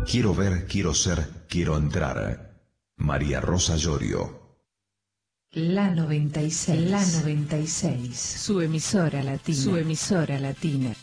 quiero ver, quiero ser, quiero entrar. María Rosa Llorio. La 96, su emisora latina,